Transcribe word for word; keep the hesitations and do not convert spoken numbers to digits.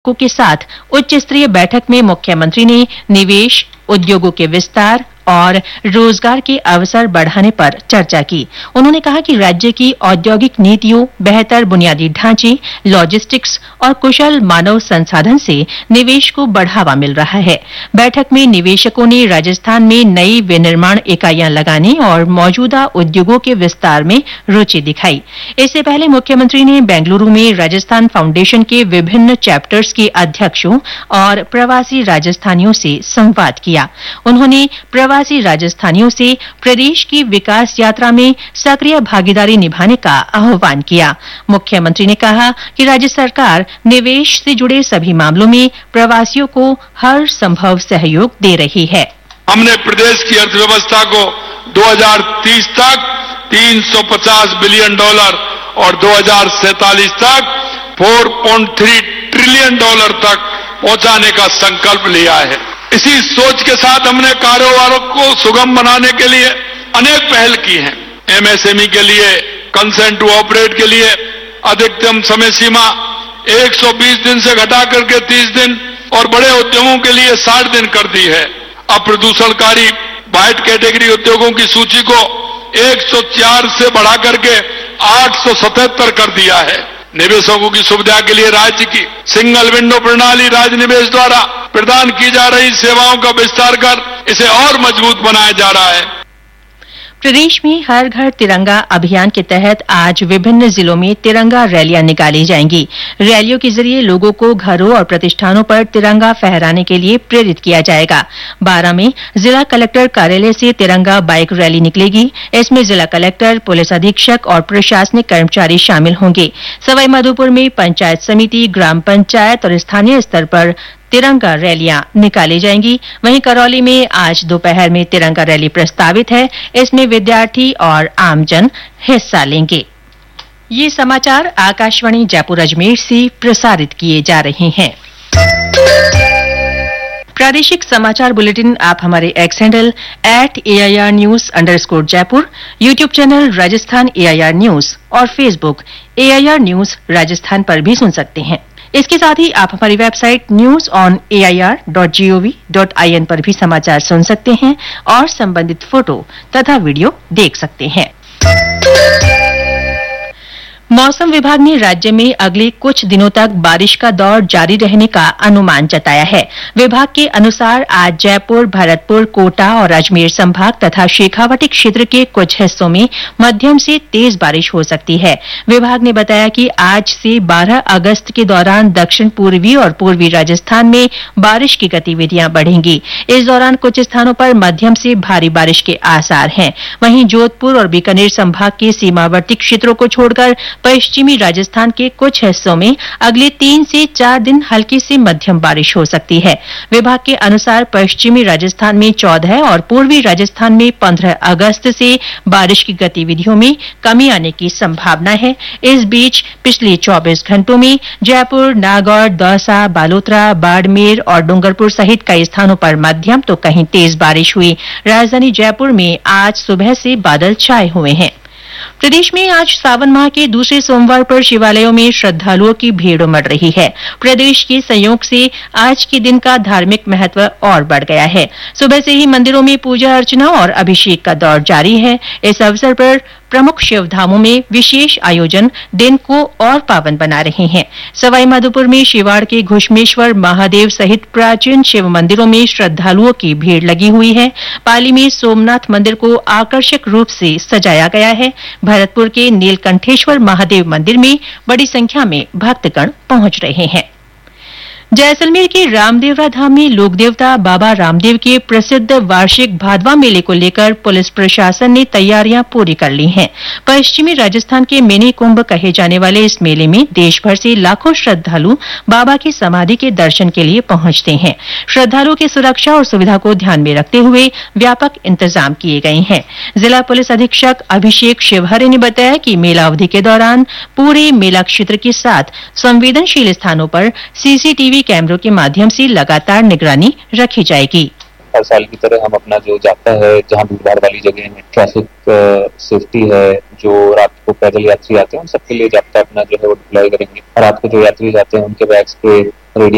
के साथ उच्च स्तरीय बैठक में मुख्यमंत्री ने निवेश, उद्योगों के विस्तार और रोजगार के अवसर बढ़ाने पर चर्चा की। उन्होंने कहा कि राज्य की औद्योगिक नीतियों, बेहतर बुनियादी ढांचे, लॉजिस्टिक्स और कुशल मानव संसाधन से निवेश को बढ़ावा मिल रहा है। बैठक में निवेशकों ने राजस्थान में नई विनिर्माण इकाइयां लगाने और मौजूदा उद्योगों के विस्तार में रुचि दिखाई। इससे पहले मुख्यमंत्री ने बेंगलुरु में राजस्थान फाउंडेशन के विभिन्न चैप्टर्स के अध्यक्षों और प्रवासी राजस्थानियों से संवाद किया। उन्होंने प्रवासी राजस्थानियों से प्रदेश की विकास यात्रा में सक्रिय भागीदारी निभाने का आह्वान किया। मुख्यमंत्री ने कहा कि राज्य सरकार निवेश से जुड़े सभी मामलों में प्रवासियों को हर संभव सहयोग दे रही है। हमने प्रदेश की अर्थव्यवस्था को दो हज़ार तीस तक तीन सौ पचास बिलियन डॉलर और दो हज़ार सैंतालीस तक चार पॉइंट तीन ट्रिलियन डॉलर तक पहुंचाने का संकल्प लिया है। इसी सोच के साथ हमने कारोबारों को सुगम बनाने के लिए अनेक पहल की हैं। एमएसएमई के लिए, कंसेंट टू ऑपरेट के लिए अधिकतम समय सीमा एक सौ बीस दिन से घटा करके तीस दिन और बड़े उद्योगों के लिए साठ दिन कर दी है। अब प्रदूषणकारी वाइट कैटेगरी उद्योगों की सूची को एक सौ चार से बढ़ा करके आठ सौ सतहत्तर कर दिया है। निवेशकों की सुविधा के लिए राज्य की सिंगल विंडो प्रणाली राज्य निवेश द्वारा प्रदान की जा रही सेवाओं का विस्तार कर इसे और मजबूत बनाया जा रहा है। प्रदेश में हर घर तिरंगा अभियान के तहत आज विभिन्न जिलों में तिरंगा रैलियां निकाली जाएंगी। रैलियों के जरिए लोगों को घरों और प्रतिष्ठानों पर तिरंगा फहराने के लिए प्रेरित किया जाएगा। बारां में जिला कलेक्टर कार्यालय से तिरंगा बाइक रैली निकलेगी। इसमें जिला कलेक्टर, पुलिस अधीक्षक और प्रशासनिक कर्मचारी शामिल होंगे। सवाईमाधोपुर में पंचायत समिति, ग्राम पंचायत और स्थानीय स्तर पर तिरंगा रैलियां निकाली जाएंगी। वहीं करौली में आज दोपहर में तिरंगा रैली प्रस्तावित है। इसमें विद्यार्थी और आमजन हिस्सा लेंगे। ये समाचार आकाशवाणी जयपुर अजमेर से प्रसारित किए जा रहे हैं। प्रादेशिक समाचार बुलेटिन आप हमारे x handle at A I R news under score Jaipur, YouTube channel Rajasthan A I R news और Facebook A I R news Rajasthan पर भी सुन सकते हैं। इसके साथ ही आप हमारी website news on A I R dot G O V dot I N पर भी समाचार सुन सकते हैं और संबंधित फोटो तथा वीडियो देख सकते हैं। मौसम विभाग ने राज्य में अगले कुछ दिनों तक बारिश का दौर जारी रहने का अनुमान जताया है। विभाग के अनुसार आज जयपुर, भरतपुर, कोटा और अजमेर संभाग तथा शेखावाटी क्षेत्र के कुछ हिस्सों में मध्यम से तेज बारिश हो सकती है। विभाग ने बताया कि आज से बारह अगस्त के दौरान दक्षिण पूर्वी और पूर्वी राजस्थान में बारिश की गतिविधियां बढ़ेंगी। इस दौरान कुछ स्थानों पर मध्यम से भारी बारिश के आसार हैं। वहीं जोधपुर और बीकानेर संभाग के सीमावर्ती क्षेत्रों को छोड़कर पश्चिमी राजस्थान के कुछ हिस्सों में अगले तीन से चार दिन हल्की से मध्यम बारिश हो सकती है। विभाग के अनुसार पश्चिमी राजस्थान में चौदह और पूर्वी राजस्थान में पंद्रह अगस्त से बारिश की गतिविधियों में कमी आने की संभावना है। इस बीच पिछले चौबीस घंटों में जयपुर, नागौर, दौसा, बालोतरा, बाड़मेर और डूंगरपुर सहित कई स्थानों पर मध्यम तो कहीं तेज बारिश हुई। राजधानी जयपुर में आज सुबह से बादल छाए हुए हैं। प्रदेश में आज सावन माह के दूसरे सोमवार पर शिवालयों में श्रद्धालुओं की भीड़ उमड़ रही है। प्रदेश के संयोग से आज के दिन का धार्मिक महत्व और बढ़ गया है। सुबह से ही मंदिरों में पूजा अर्चना और अभिषेक का दौर जारी है। इस अवसर पर प्रमुख शिव धामों में विशेष आयोजन दिन को और पावन बना रहे हैं। सवाईमाधोपुर में शिवाड़ के घुश्मेश्वर महादेव सहित प्राचीन शिव मंदिरों में श्रद्धालुओं की भीड़ लगी हुई है। पाली में सोमनाथ मंदिर को आकर्षक रूप से सजाया गया है। भरतपुर के नीलकंठेश्वर महादेव मंदिर में बड़ी संख्या में भक्तगण पहुंच रहे हैं। जैसलमेर के रामदेवरा धाम में लोक देवता बाबा रामदेव के प्रसिद्ध वार्षिक भादवा मेले को लेकर पुलिस प्रशासन ने तैयारियां पूरी कर ली हैं। पश्चिमी राजस्थान के मिनी कुंभ कहे जाने वाले इस मेले में देश भर से लाखों श्रद्धालु बाबा की समाधि के दर्शन के लिए पहुंचते हैं। श्रद्धालुओं की सुरक्षा और सुविधा को ध्यान में रखते हुए व्यापक इंतजाम किए गए हैं। जिला पुलिस अधीक्षक अभिषेक शिवहरे ने बताया कि मेला अवधि के दौरान पूरे मेला क्षेत्र के साथ संवेदनशील स्थानों पर सीसीटीवी कैमरों के माध्यम से लगातार निगरानी रखी जाएगी। हर साल की तरह हम अपना जो जाता है जहाँ भीड़ भाड़ वाली जगह में ट्रैफिक सेफ्टी है, जो रात को पैदल यात्री आते हैं उन सबके लिए जाप्ता अपना जो है वो डिप्लॉय करेंगे। रात को जो यात्री जाते हैं उनके बैग्स पे रेडियो